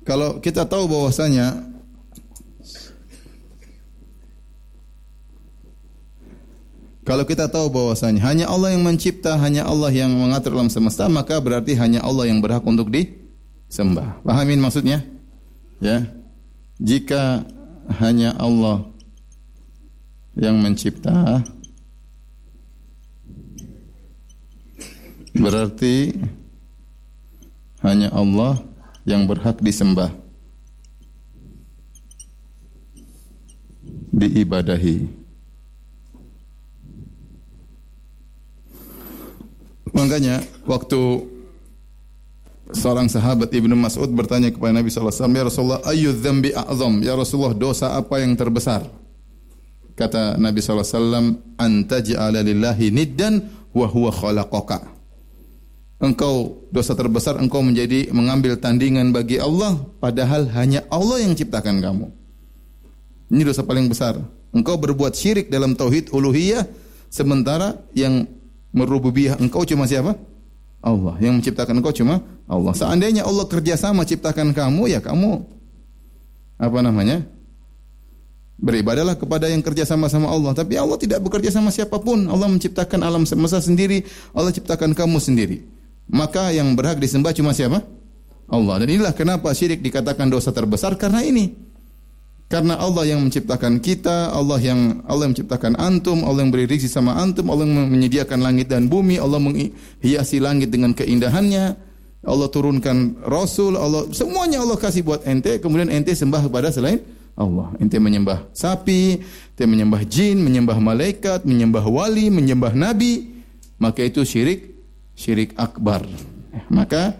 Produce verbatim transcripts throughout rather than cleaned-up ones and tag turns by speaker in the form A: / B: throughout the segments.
A: kalau kita tahu bahwasanya Kalau kita tahu bahwasanya hanya Allah yang mencipta, hanya Allah yang mengatur alam semesta, maka berarti hanya Allah yang berhak untuk disembah. Pahamin maksudnya? Ya. Jika hanya Allah yang mencipta, berarti hanya Allah yang berhak disembah, diibadahi. Makanya waktu seorang sahabat Ibnu Mas'ud bertanya kepada Nabi sallallahu alaihi wasallam, "Ya Rasulullah, ayyu dzambi a'zam?" Ya Rasulullah, dosa apa yang terbesar? Kata Nabi sallallahu alaihi wasallam, "Anta ja'ala lillahi niddan wa huwa khalaqaka." Engkau, dosa terbesar engkau menjadi mengambil tandingan bagi Allah padahal hanya Allah yang ciptakan kamu. Ini dosa paling besar. Engkau berbuat syirik dalam tauhid uluhiyah sementara yang merububiyah engkau cuma siapa? Allah. Yang menciptakan engkau cuma Allah. Seandainya Allah kerjasama ciptakan kamu, ya kamu apa namanya? Beribadalah kepada yang kerjasama sama Allah. Tapi Allah tidak bekerja sama siapapun. Allah menciptakan alam semesta sendiri. Allah ciptakan kamu sendiri. Maka yang berhak disembah cuma siapa? Allah. Dan inilah kenapa syirik dikatakan dosa terbesar, karena ini. Karena Allah yang menciptakan kita, Allah yang Allah yang menciptakan antum, Allah yang beri rezeki sama antum, Allah yang menyediakan langit dan bumi, Allah menghiasi langit dengan keindahannya, Allah turunkan Rasul, Allah semuanya Allah kasih buat ente, kemudian ente sembah kepada selain Allah. Ente menyembah sapi, ente menyembah jin, menyembah malaikat, menyembah wali, menyembah nabi, maka itu syirik, syirik akbar. Maka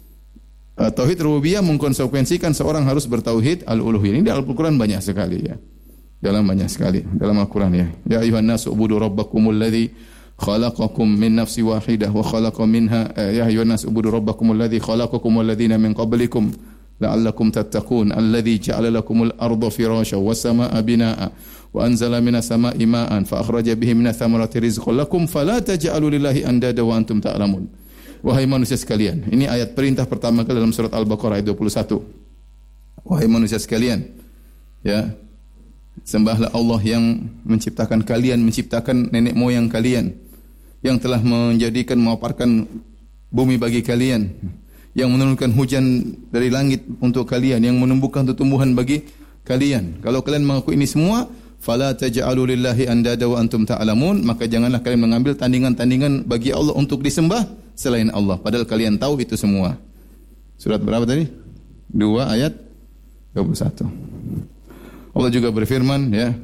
A: tauhid rububiyah mengkonsekuensikan seorang harus bertauhid al-uluhiyah. Ini dalam Al-Qur'an banyak sekali ya. Dalam banyak sekali dalam Al-Qur'an ya. Ya ayuhan nasu ubudu rabbakumul ladzi khalaqakum min nafsin wahidah wa khalaqa minha ya ayuhan nasu ubudu rabbakumul ladzi khalaqakum wal ladzina min qablikum la'allakum tattaqun alladzi ja'ala lakumul arda firasyan was samaa'a binaa'a wa anzala minas samaa'i ma'an fa akhraja bihi minats thamarati rizqan lakum fala taj'alu lillahi andada wa antum ta'lamun. Wahai manusia sekalian, ini ayat perintah pertama kali dalam surat Al-Baqarah ayat dua puluh satu. Wahai manusia sekalian, ya, sembahlah Allah yang menciptakan kalian, menciptakan nenek moyang kalian, yang telah menjadikan memaparkan bumi bagi kalian, yang menurunkan hujan dari langit untuk kalian, yang menumbuhkan tumbuhan bagi kalian. Kalau kalian mengaku ini semua, fala taj'alu lillahi andada wa antum ta'lamun, maka janganlah kalian mengambil tandingan-tandingan bagi Allah untuk disembah selain Allah, padahal kalian tahu itu semua. Surat berapa tadi? dua ayat dua puluh satu. Allah juga berfirman ya,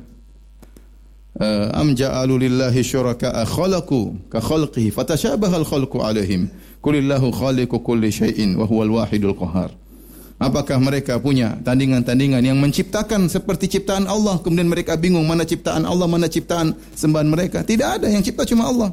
A: am ja'alu lillahi syuraka'a khalaqu ka khalqihi fatashabaha al-khalqu 'alaihim qulillahu khaliqu kulli syai'in wa huwal wahidul qahhar. Apakah mereka punya tandingan-tandingan yang menciptakan seperti ciptaan Allah, kemudian mereka bingung mana ciptaan Allah, mana ciptaan sembahan mereka? Tidak ada, yang cipta cuma Allah.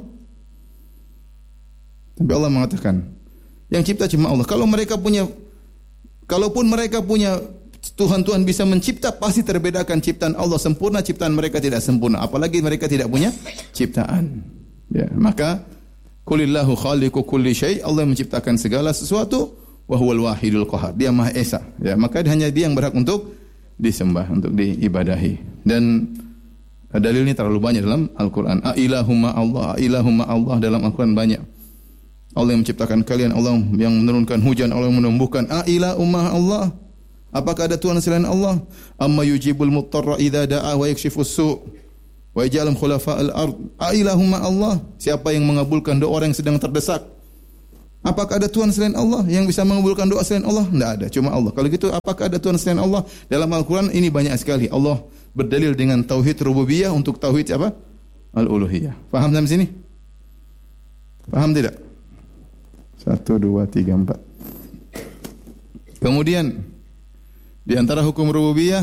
A: Tapi Allah mengatakan, yang cipta cuma Allah. Kalau mereka punya, kalaupun mereka punya Tuhan-Tuhan bisa mencipta, pasti terbedakan ciptaan Allah sempurna, ciptaan mereka tidak sempurna. Apalagi mereka tidak punya ciptaan. Ya, maka qulillahu khaliqu kulli syai', Allah menciptakan segala sesuatu, wa huwal wahidul qahhar. Dia Maha Esa. Ya, maka hanya Dia yang berhak untuk disembah, untuk diibadahi. Dan dalilnya terlalu banyak dalam Al-Qur'an. A ilahumma Allah, a ilahumma Allah, dalam Al-Qur'an banyak. Allah yang menciptakan kalian, Allah yang menurunkan hujan, Allah yang menumbuhkan. A ilahumma Allah. Apakah ada Tuhan selain Allah? Amma yujibul muttarra idza da'a wa yakshifus su' wa yaj'alum khulafa'al ard. A ilahumma Allah. Siapa yang mengabulkan doa orang yang sedang terdesak? Apakah ada Tuhan selain Allah yang bisa mengabulkan doa selain Allah? Tidak ada, cuma Allah. Kalau gitu, apakah ada Tuhan selain Allah? Dalam Al-Quran ini banyak sekali. Allah berdalil dengan tauhid rububiyah untuk tauhid apa? Al-uluhiyah. Faham sampai sini? Faham tidak? Satu, dua, tiga, empat. Kemudian di antara hukum rububiyah,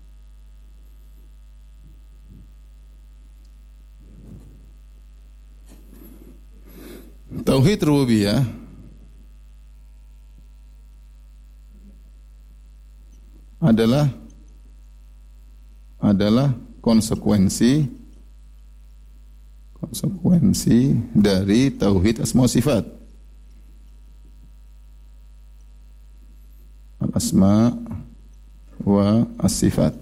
A: tauhid rububiyah adalah adalah konsekuensi konsekuensi dari tauhid asma wa sifat. asma wa as-sifat.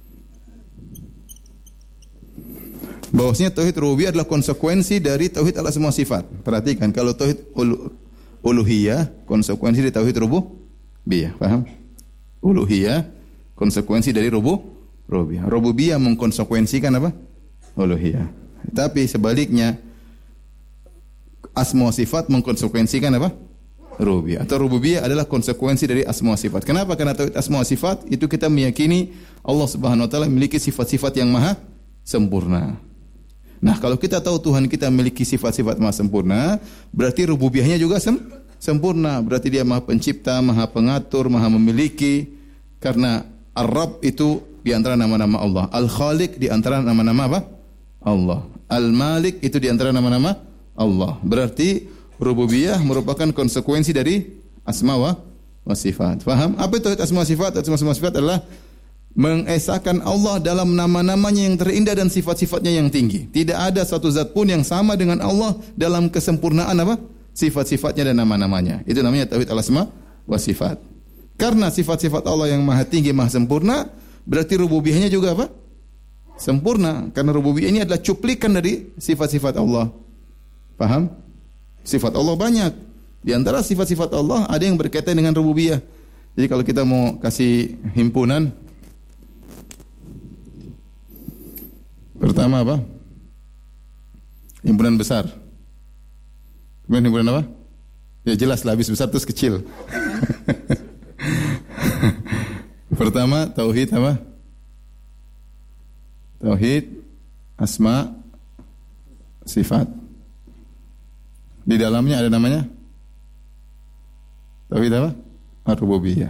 A: Bahwasanya tauhid rububiyah adalah konsekuensi dari tauhid al-asma wa sifat. Perhatikan, kalau tauhid ulu, uluhiyah konsekuensi dari tauhid rububiyah, paham? Uluhiyah konsekuensi dari rubu rububiyah. Rububiyah mengkonsekuensikan apa? Uluhiyah. Tapi sebaliknya asma wa sifat mengkonsekuensikan apa? Rububiyah. Atau rububiyah adalah konsekuensi dari asma wa sifat. Kenapa? Karena tauhid asma wa sifat itu kita meyakini Allah Subhanahu wa taala memiliki sifat-sifat yang maha sempurna. Nah, kalau kita tahu Tuhan kita memiliki sifat-sifat maha sempurna, berarti rububiyahnya juga sem sempurna. Berarti dia maha pencipta, maha pengatur, maha memiliki. Karena Ar-Rabb itu di antara nama-nama Allah. Al-Khaliq di antara nama-nama apa? Allah. Al-Malik itu di antara nama-nama Allah. Berarti rububiyah merupakan konsekuensi dari asma wa, wa sifat. Faham? Apa itu asma wa sifat? Asma wa sifat adalah mengesahkan Allah dalam nama-namanya yang terindah dan sifat-sifatnya yang tinggi. Tidak ada satu zat pun yang sama dengan Allah dalam kesempurnaan apa? Sifat-sifatnya dan nama-namanya. Itu namanya tauhid al-asma wa sifat. Karena sifat-sifat Allah yang maha tinggi, maha sempurna, berarti rububiyahnya juga apa? Sempurna. Karena rububiyah ini adalah cuplikan dari sifat-sifat Allah. Paham? Sifat Allah banyak. Di antara sifat-sifat Allah ada yang berkaitan dengan rububiyah. Jadi kalau kita mau kasih himpunan, pertama apa? Himpunan besar. Kemudian himpunan apa? Ya jelas lah, habis besar terus kecil. Pertama tauhid apa? Tauhid asma sifat. Di dalamnya ada namanya tauhid apa? Ar-rububiyah.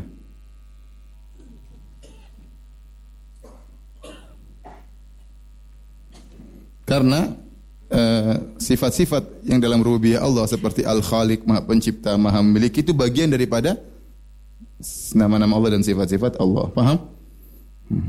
A: Karena uh, sifat-sifat yang dalam rububiyah Allah seperti Al-Khaliq, Maha Pencipta, Maha Memiliki itu bagian daripada nama-nama Allah dan sifat-sifat Allah. Paham?